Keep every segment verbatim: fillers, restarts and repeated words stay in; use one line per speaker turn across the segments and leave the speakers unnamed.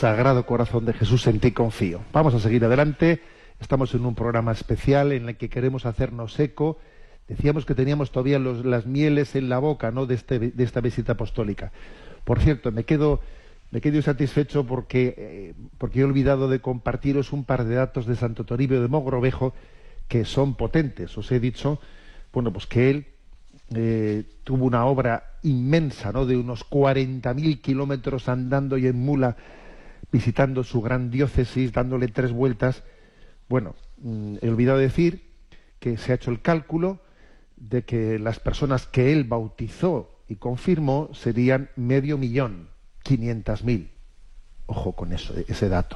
Sagrado Corazón de Jesús, en ti confío. Vamos a seguir adelante. Estamos en un programa especial en el que queremos hacernos eco. Decíamos que teníamos todavía los, las mieles en la boca, ¿no?, de, este, de esta visita apostólica. Por cierto, me quedo, me quedo satisfecho porque, eh, porque he olvidado de compartiros un par de datos de Santo Toribio de Mogrovejo que son potentes. Os he dicho, bueno, pues que él eh, tuvo una obra inmensa, ¿no?, de unos cuarenta mil kilómetros andando y en mula, visitando su gran diócesis, dándole tres vueltas. Bueno, he olvidado decir que se ha hecho el cálculo de que las personas que él bautizó y confirmó serían medio millón, quinientas mil. Ojo con eso, ese dato.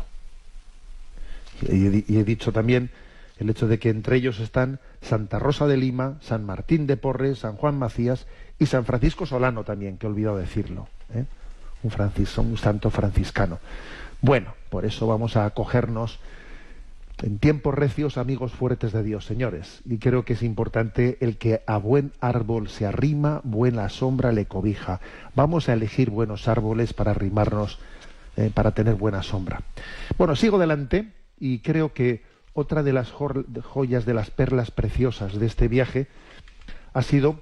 Y he, y he dicho también el hecho de que entre ellos están Santa Rosa de Lima, San Martín de Porres, San Juan Macías y San Francisco Solano también, que he olvidado decirlo, ¿eh? Un, francis, un santo franciscano. Bueno, por eso vamos a acogernos en tiempos recios, amigos fuertes de Dios, señores. Y creo que es importante el que a buen árbol se arrima, buena sombra le cobija. Vamos a elegir buenos árboles para arrimarnos, eh, para tener buena sombra. Bueno, sigo adelante y creo que otra de las joyas, de las perlas preciosas de este viaje ha sido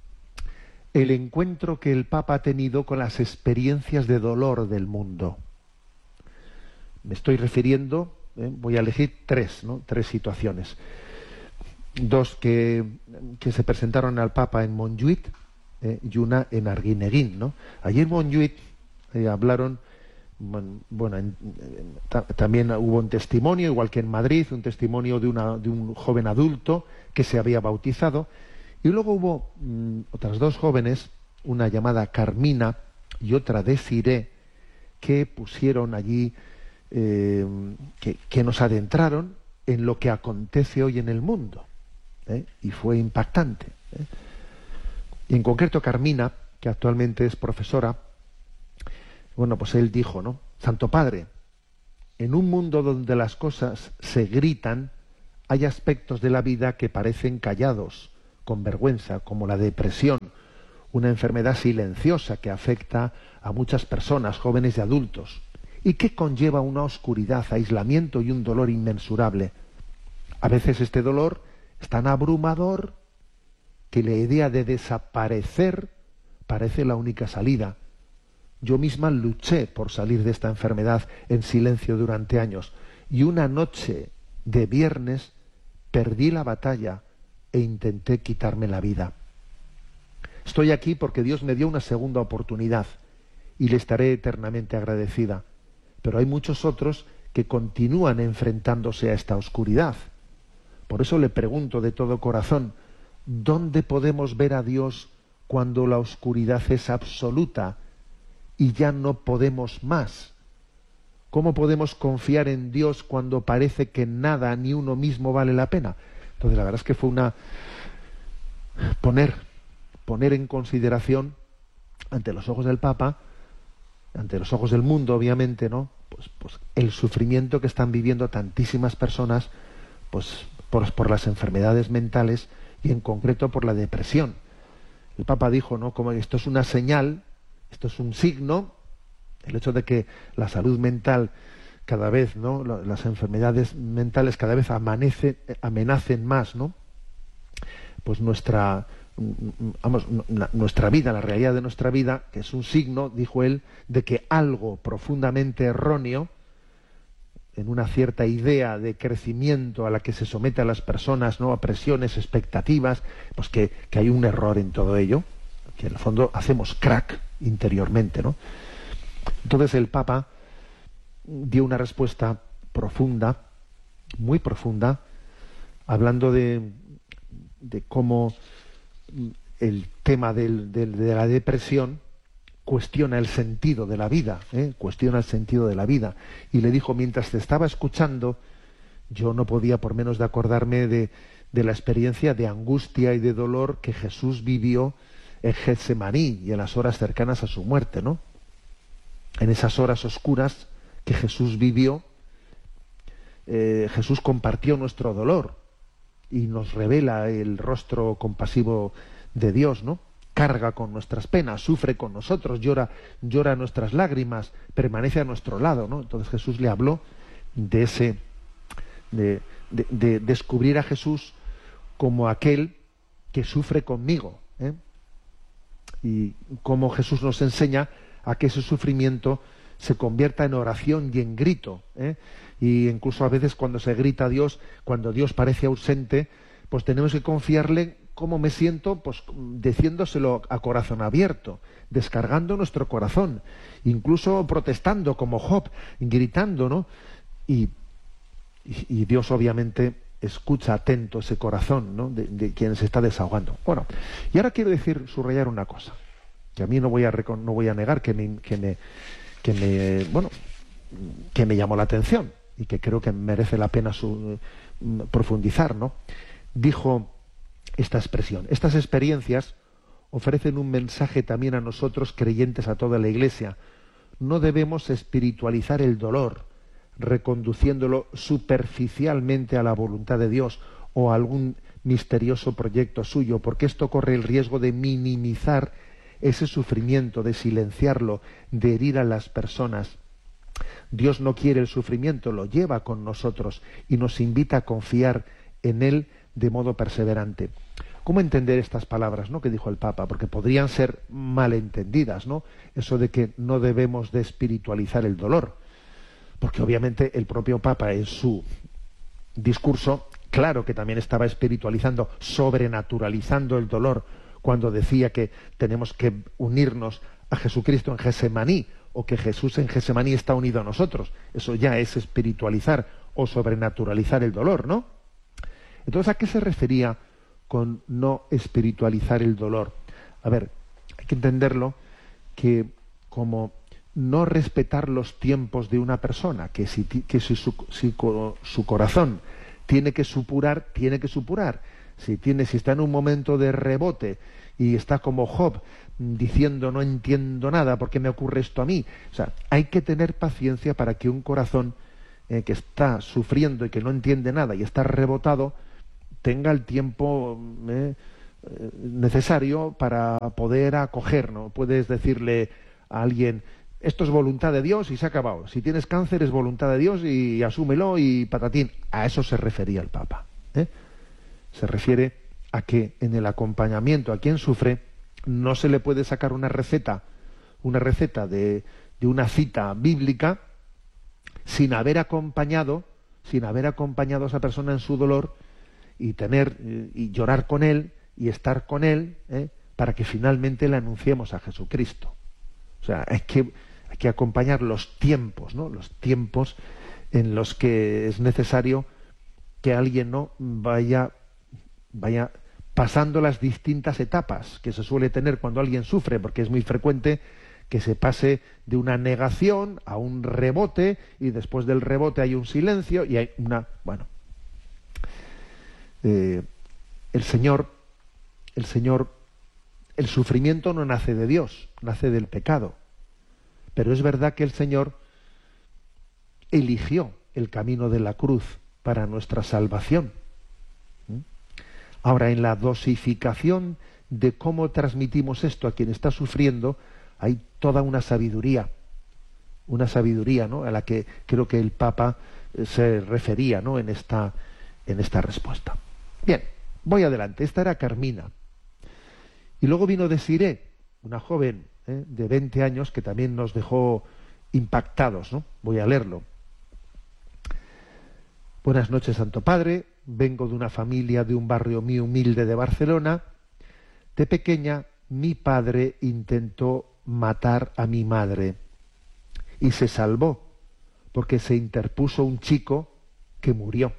el encuentro que el Papa ha tenido con las experiencias de dolor del mundo. Me estoy refiriendo, eh, voy a elegir tres, ¿no? Tres situaciones. Dos que, que se presentaron al Papa en Montjuïc, eh, y una en Arguineguín, ¿no? Allí en Montjuïc eh, hablaron, bueno, en, en, ta, también hubo un testimonio, igual que en Madrid, un testimonio de, una, de un joven adulto que se había bautizado, y luego hubo mmm, otras dos jóvenes, una llamada Carmina y otra Desiré, que pusieron allí, eh, que, que nos adentraron en lo que acontece hoy en el mundo, ¿eh? Y fue impactante, ¿eh? Y en concreto Carmina, que actualmente es profesora, bueno, pues él dijo, ¿no? Santo Padre, en un mundo donde las cosas se gritan, hay aspectos de la vida que parecen callados, con vergüenza, como la depresión, una enfermedad silenciosa que afecta a muchas personas, jóvenes y adultos, y que conlleva una oscuridad, aislamiento y un dolor inmensurable. A veces este dolor es tan abrumador que la idea de desaparecer parece la única salida. Yo misma luché por salir de esta enfermedad en silencio durante años, y una noche de viernes perdí la batalla e intenté quitarme la vida. Estoy aquí porque Dios me dio una segunda oportunidad y le estaré eternamente agradecida. Pero hay muchos otros que continúan enfrentándose a esta oscuridad. Por eso le pregunto de todo corazón, ¿dónde podemos ver a Dios cuando la oscuridad es absoluta y ya no podemos más? ¿Cómo podemos confiar en Dios cuando parece que nada ni uno mismo vale la pena? Entonces la verdad es que fue una poner, poner en consideración ante los ojos del Papa, ante los ojos del mundo, obviamente, ¿no? Pues, pues el sufrimiento que están viviendo tantísimas personas, pues por, por las enfermedades mentales y en concreto por la depresión. El Papa dijo, ¿no?, como esto es una señal, esto es un signo, el hecho de que la salud mental cada vez, ¿no?, las enfermedades mentales cada vez amanece, amenacen más, ¿no?, pues nuestra, vamos, nuestra vida, la realidad de nuestra vida, que es un signo, dijo él, de que algo profundamente erróneo, en una cierta idea de crecimiento a la que se somete a las personas, ¿no?, a presiones, expectativas, pues que, que hay un error en todo ello, que en el fondo hacemos crack interiormente, ¿no? Entonces el Papa dio una respuesta profunda, muy profunda, hablando de, de cómo el tema del, del, de la depresión cuestiona el sentido de la vida, ¿eh? cuestiona el sentido de la vida. Y le dijo, mientras te estaba escuchando, yo no podía por menos de acordarme de, de la experiencia de angustia y de dolor que Jesús vivió en Getsemaní y en las horas cercanas a su muerte, ¿no? En esas horas oscuras que Jesús vivió, eh, Jesús compartió nuestro dolor y nos revela el rostro compasivo de Dios, ¿no? carga con nuestras penas, sufre con nosotros, llora, llora nuestras lágrimas, permanece a nuestro lado, ¿no? Entonces Jesús le habló de ese, de, de, de descubrir a Jesús como aquel que sufre conmigo, ¿eh? Y cómo Jesús nos enseña a que ese sufrimiento se convierta en oración y en grito, ¿eh? Y incluso a veces cuando se grita a Dios, cuando Dios parece ausente, pues tenemos que confiarle cómo me siento, pues diciéndoselo a corazón abierto, descargando nuestro corazón, incluso protestando como Job, gritando, ¿no? Y, y, y Dios obviamente escucha atento ese corazón, ¿no? de, de quien se está desahogando. Bueno, y ahora quiero decir, subrayar una cosa, que a mí no voy a, no voy a negar que me, que me, que me, bueno, que me llamó la atención y que creo que merece la pena su, profundizar, ¿no? Dijo esta expresión: estas experiencias ofrecen un mensaje también a nosotros, creyentes, a toda la Iglesia. No debemos espiritualizar el dolor, reconduciéndolo superficialmente a la voluntad de Dios o a algún misterioso proyecto suyo, porque esto corre el riesgo de minimizar ese sufrimiento, de silenciarlo, de herir a las personas. Dios no quiere el sufrimiento, lo lleva con nosotros y nos invita a confiar en él de modo perseverante. ¿Cómo entender estas palabras, ¿no?, que dijo el Papa? Porque podrían ser malentendidas, ¿no? Eso de que no debemos de espiritualizar el dolor. Porque obviamente el propio Papa en su discurso, claro que también estaba espiritualizando, sobrenaturalizando el dolor, cuando decía que tenemos que unirnos a Jesucristo en Gesemaní, o que Jesús en Gesemaní está unido a nosotros. Eso ya es espiritualizar o sobrenaturalizar el dolor, ¿no? Entonces, ¿a qué se refería con no espiritualizar el dolor? A ver, hay que entenderlo que como no respetar los tiempos de una persona, que si, que si, su, si su corazón tiene que supurar, tiene que supurar. Si, tiene, si está en un momento de rebote y está como Job diciendo no entiendo nada, ¿por qué me ocurre esto a mí? O sea, hay que tener paciencia para que un corazón eh, que está sufriendo y que no entiende nada y está rebotado tenga el tiempo eh, necesario para poder acoger, ¿no? Puedes decirle a alguien: esto es voluntad de Dios y se ha acabado. Si tienes cáncer es voluntad de Dios y asúmelo y patatín. A eso se refería el Papa, ¿eh? Se refiere a que en el acompañamiento a quien sufre no se le puede sacar una receta, una receta de, de una cita bíblica sin haber acompañado, sin haber acompañado a esa persona en su dolor y tener y llorar con él y estar con él, ¿eh?, para que finalmente le anunciemos a Jesucristo. O sea, hay que hay que acompañar los tiempos, ¿no? Los tiempos en los que es necesario que alguien no vaya vaya pasando las distintas etapas que se suele tener cuando alguien sufre, porque es muy frecuente que se pase de una negación a un rebote y después del rebote hay un silencio y hay una... Bueno, eh, el Señor, el Señor, el sufrimiento no nace de Dios, nace del pecado. Pero es verdad que el Señor eligió el camino de la cruz para nuestra salvación. ¿Mm? Ahora, en la dosificación de cómo transmitimos esto a quien está sufriendo, hay toda una sabiduría, una sabiduría, ¿no?, a la que creo que el Papa se refería, ¿no?, en esta, en esta respuesta. Bien, voy adelante. Esta era Carmina. Y luego vino Desiré, una joven ¿eh? de veinte años que también nos dejó impactados, ¿no? Voy a leerlo. Buenas noches, Santo Padre. Vengo de una familia de un barrio muy humilde de Barcelona. De pequeña, mi padre intentó matar a mi madre y se salvó porque se interpuso un chico que murió.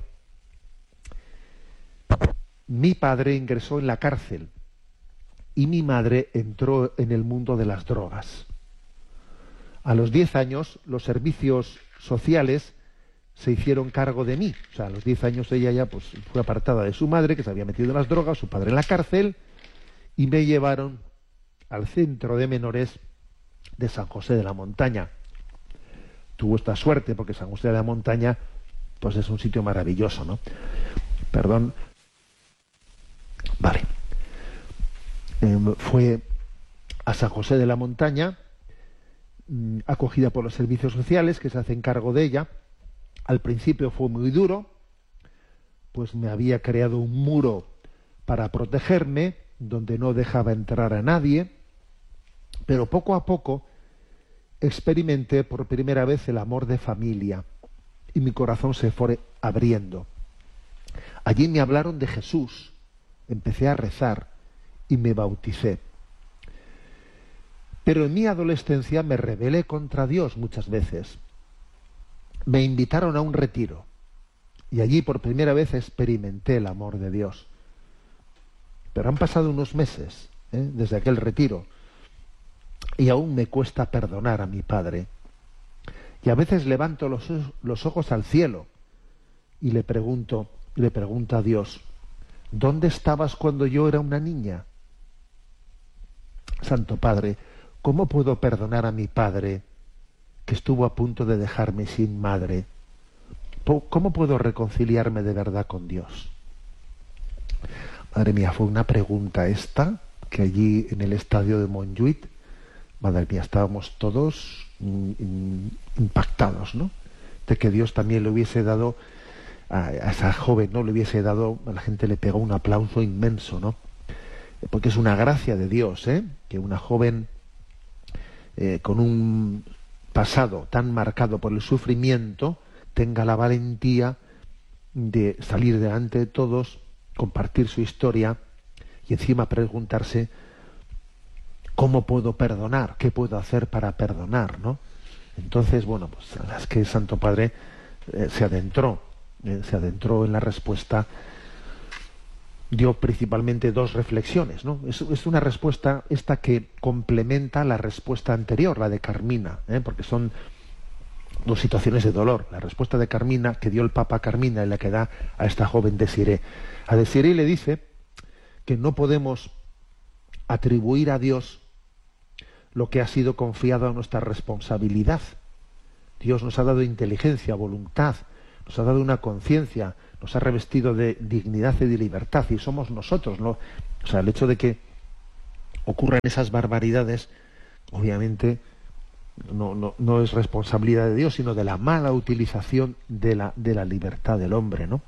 Mi padre ingresó en la cárcel y mi madre entró en el mundo de las drogas. A los diez años, los servicios sociales se hicieron cargo de mí. O sea, a los diez años ella ya pues, fue apartada de su madre, que se había metido en las drogas, su padre en la cárcel, y me llevaron al centro de menores de San José de la Montaña. Tuvo esta suerte, porque San José de la Montaña pues es un sitio maravilloso, ¿no? Perdón. Vale. eh, fue a San José de la Montaña, mmm, acogida por los servicios sociales que se hacen cargo de ella. Al principio fue muy duro, pues me había creado un muro para protegerme, donde no dejaba entrar a nadie, pero poco a poco experimenté por primera vez el amor de familia y mi corazón se fue abriendo. Allí me hablaron de Jesús, empecé a rezar y me bauticé. Pero en mi adolescencia me rebelé contra Dios muchas veces. Me invitaron a un retiro y allí por primera vez experimenté el amor de Dios. Pero han pasado unos meses, ¿eh? desde aquel retiro, y aún me cuesta perdonar a mi padre. Y a veces levanto los, los ojos al cielo y le pregunto, le pregunto a Dios, ¿dónde estabas cuando yo era una niña? Santo Padre, ¿cómo puedo perdonar a mi padre que estuvo a punto de dejarme sin madre? ¿Cómo puedo reconciliarme de verdad con Dios? Madre mía, fue una pregunta esta, que allí en el estadio de Montjuïc, madre mía, estábamos todos impactados, ¿no? De que Dios también le hubiese dado a, a esa joven, ¿no? Le hubiese dado, a la gente le pegó un aplauso inmenso, ¿no? Porque es una gracia de Dios, ¿eh? Que una joven eh, con un pasado tan marcado por el sufrimiento tenga la valentía de salir delante de todos, compartir su historia y encima preguntarse ¿cómo puedo perdonar? ¿Qué puedo hacer para perdonar? ¿No? Entonces, bueno, pues a las que el Santo Padre eh, se adentró, eh, se adentró en la respuesta, dio principalmente dos reflexiones, ¿no? Es, es una respuesta esta que complementa la respuesta anterior, la de Carmina, ¿eh? Porque son dos situaciones de dolor. La respuesta de Carmina, que dio el Papa a Carmina, y la que da a esta joven Desiré. A Desiré le dice que no podemos atribuir a Dios lo que ha sido confiado a nuestra responsabilidad. Dios nos ha dado inteligencia, voluntad, nos ha dado una conciencia, nos ha revestido de dignidad y de libertad, y somos nosotros, ¿no? O sea, el hecho de que ocurran esas barbaridades, obviamente no, no, no es responsabilidad de Dios, sino de la mala utilización de la, de la libertad del hombre, ¿no?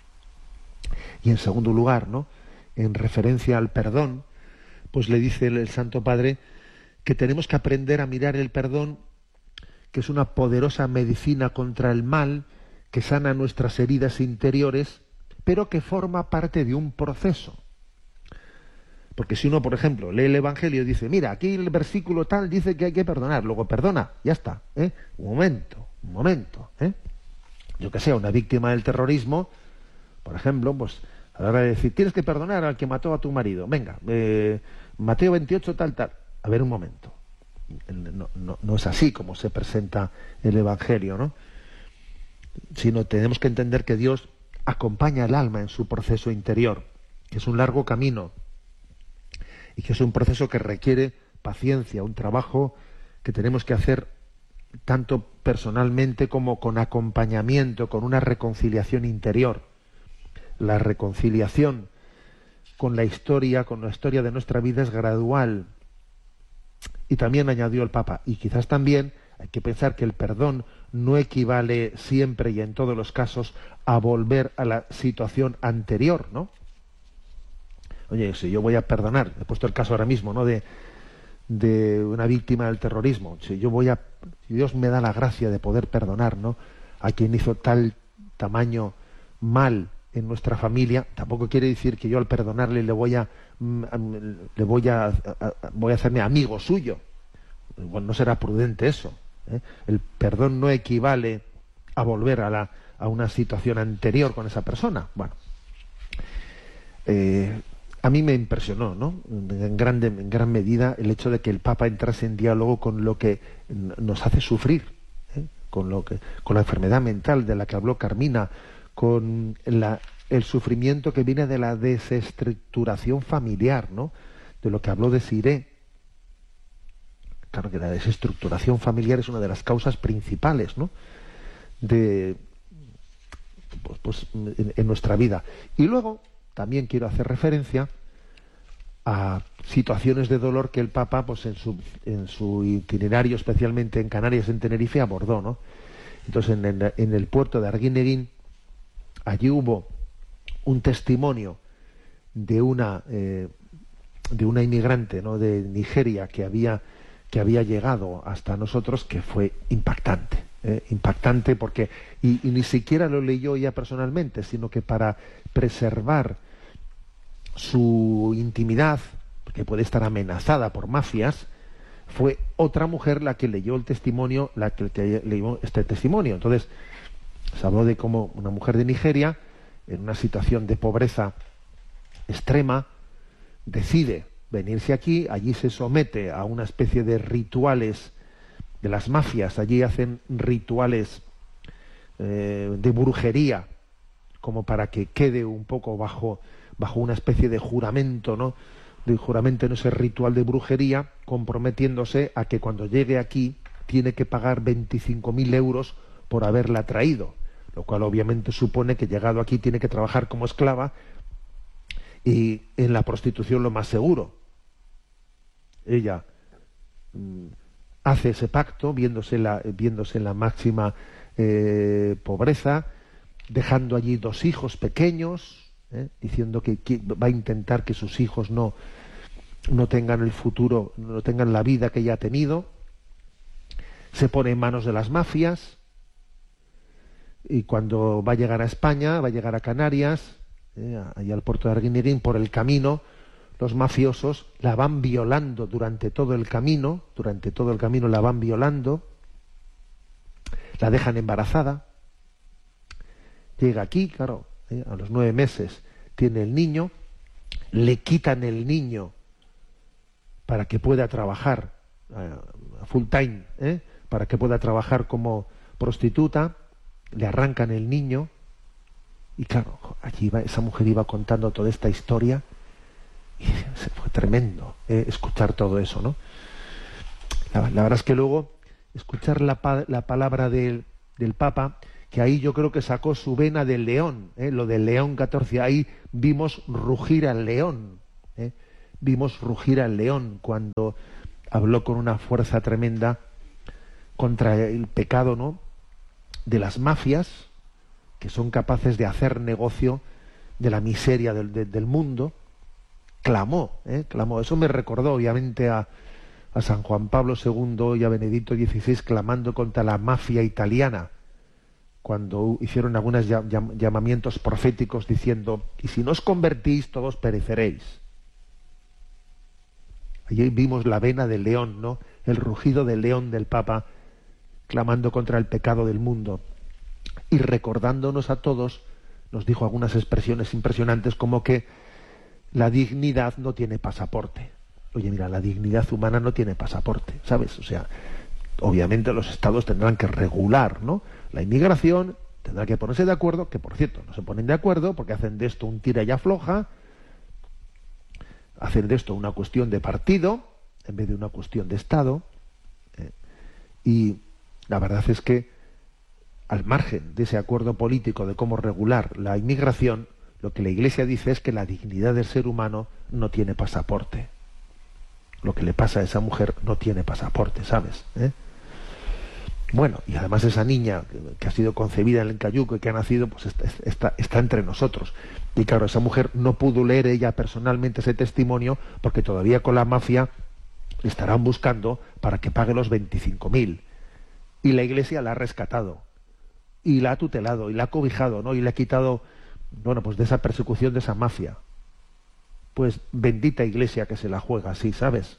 Y en segundo lugar, ¿no?, en referencia al perdón, pues le dice el, el Santo Padre que tenemos que aprender a mirar el perdón, que es una poderosa medicina contra el mal, que sana nuestras heridas interiores, pero que forma parte de un proceso. Porque si uno, por ejemplo, lee el Evangelio y dice, mira, aquí el versículo tal dice que hay que perdonar, luego perdona, ya está, ¿eh? Un momento, un momento, ¿eh? Yo que sé, una víctima del terrorismo, por ejemplo, pues a la hora de decir, tienes que perdonar al que mató a tu marido, venga, eh, Mateo veintiocho tal, tal, a ver un momento. No, no, no es así como se presenta el Evangelio, ¿no? Sino tenemos que entender que Dios acompaña al alma en su proceso interior, que es un largo camino y que es un proceso que requiere paciencia, un trabajo que tenemos que hacer tanto personalmente como con acompañamiento, con una reconciliación interior. La reconciliación con la historia, con la historia de nuestra vida es gradual. Y también añadió el Papa, y quizás también hay que pensar que el perdón no equivale siempre y en todos los casos a volver a la situación anterior, ¿no? Oye, si yo voy a perdonar, he puesto el caso ahora mismo, ¿no?, de, de una víctima del terrorismo, si yo voy a, si Dios me da la gracia de poder perdonar, ¿no?, a quien hizo tal tamaño mal en nuestra familia, tampoco quiere decir que yo al perdonarle le voy a le voy a, a, a voy a hacerme amigo suyo. Bueno, no será prudente eso, ¿eh? El perdón no equivale a volver a la a una situación anterior con esa persona. Bueno, eh, a mí me impresionó, ¿no?, en grande, en gran medida el hecho de que el Papa entrase en diálogo con lo que nos hace sufrir, ¿eh? con lo que con la enfermedad mental de la que habló Carmina, con la, el sufrimiento que viene de la desestructuración familiar, ¿no?, de lo que habló Desiré. Claro que la desestructuración familiar es una de las causas principales, ¿no?, de pues, pues en, en nuestra vida. Y luego también quiero hacer referencia a situaciones de dolor que el Papa, pues en su, en su itinerario, especialmente en Canarias, en Tenerife, abordó, ¿no? Entonces, en, en, en el puerto de Arguineguín, allí hubo un testimonio de una eh, de una inmigrante, ¿no?, de Nigeria que había que había llegado hasta nosotros, que fue impactante, eh, impactante porque y, y ni siquiera lo leyó ella personalmente, sino que para preservar su intimidad, que puede estar amenazada por mafias, fue otra mujer la que leyó el testimonio, la que, que leyó este testimonio. Entonces, se habló de cómo una mujer de Nigeria, en una situación de pobreza extrema, decide venirse aquí, allí se somete a una especie de rituales de las mafias, allí hacen rituales eh, de brujería, como para que quede un poco bajo bajo una especie de juramento, ¿no?, de juramento en ese ritual de brujería, comprometiéndose a que cuando llegue aquí tiene que pagar veinticinco mil euros por haberla traído, lo cual obviamente supone que llegado aquí tiene que trabajar como esclava y en la prostitución lo más seguro. Ella mm, hace ese pacto viéndose la, viéndose en la máxima eh, pobreza, dejando allí dos hijos pequeños, ¿eh? diciendo que, que va a intentar que sus hijos no, no tengan el futuro, no tengan la vida que ella ha tenido. Se pone en manos de las mafias y cuando va a llegar a España, va a llegar a Canarias, eh, ahí al puerto de Arguineguín, por el camino, los mafiosos la van violando durante todo el camino, durante todo el camino la van violando, la dejan embarazada, llega aquí, claro, eh, a los nueve meses tiene el niño, le quitan el niño para que pueda trabajar a full time, ¿eh? para que pueda trabajar como prostituta, le arrancan el niño y claro, allí iba, esa mujer iba contando toda esta historia y fue tremendo ¿eh? escuchar todo eso, ¿no? La, la verdad es que luego escuchar la, la palabra del, del Papa, que ahí yo creo que sacó su vena del león, ¿eh? lo del León catorce, ahí vimos rugir al león, ¿eh? vimos rugir al león cuando habló con una fuerza tremenda contra el pecado, ¿no?, de las mafias, que son capaces de hacer negocio de la miseria del, de, del mundo. Clamó, ¿eh? clamó. Eso me recordó obviamente a, a San Juan Pablo segundo y a Benedicto dieciséis clamando contra la mafia italiana, cuando hicieron algunos llam, llamamientos proféticos diciendo: y si no os convertís, todos pereceréis. Allí vimos la vena del león, ¿no?, el rugido del león del Papa, clamando contra el pecado del mundo. Y recordándonos a todos, nos dijo algunas expresiones impresionantes, como que la dignidad no tiene pasaporte. Oye, mira, la dignidad humana no tiene pasaporte, ¿sabes? O sea, obviamente los estados tendrán que regular, ¿no?, la inmigración, tendrán que ponerse de acuerdo, que por cierto, no se ponen de acuerdo porque hacen de esto un tira y afloja, hacen de esto una cuestión de partido en vez de una cuestión de Estado, eh, y la verdad es que al margen de ese acuerdo político de cómo regular la inmigración, lo que la Iglesia dice es que la dignidad del ser humano no tiene pasaporte. Lo que le pasa a esa mujer no tiene pasaporte, ¿sabes? ¿Eh? Bueno, y además esa niña que ha sido concebida en el Cayuco y que ha nacido, pues está, está, está entre nosotros. Y claro, esa mujer no pudo leer ella personalmente ese testimonio porque todavía con la mafia le estarán buscando para que pague los veinticinco mil. Y la Iglesia la ha rescatado y la ha tutelado y la ha cobijado, ¿no? Y le ha quitado, bueno, pues de esa persecución de esa mafia. Pues bendita Iglesia que se la juega así, ¿sabes?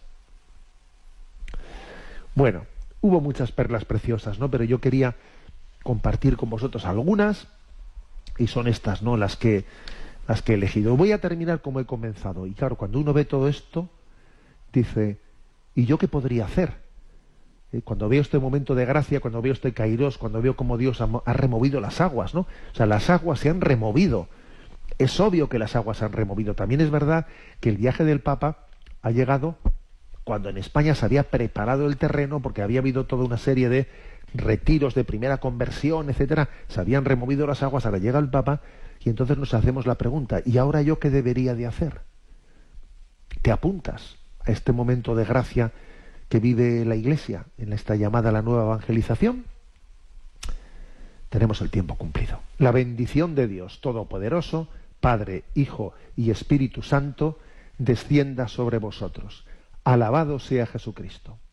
Bueno, hubo muchas perlas preciosas, ¿no? Pero yo quería compartir con vosotros algunas, y son estas, ¿no?, las que las que he elegido. Voy a terminar como he comenzado. Y claro, cuando uno ve todo esto, dice: ¿y yo qué podría hacer? Eh, cuando veo este momento de gracia, cuando veo este kairos, cuando veo cómo Dios ha, ha removido las aguas, ¿no? O sea, las aguas se han removido. Es obvio que las aguas se han removido. También es verdad que el viaje del Papa ha llegado cuando en España se había preparado el terreno, porque había habido toda una serie de retiros de primera conversión, etcétera. Se habían removido las aguas, ahora llega el Papa, y entonces nos hacemos la pregunta: ¿y ahora yo qué debería de hacer? ¿Te apuntas a este momento de gracia que vive la Iglesia en esta llamada a la nueva evangelización? Tenemos el tiempo cumplido. La bendición de Dios Todopoderoso, Padre, Hijo y Espíritu Santo, descienda sobre vosotros. Alabado sea Jesucristo.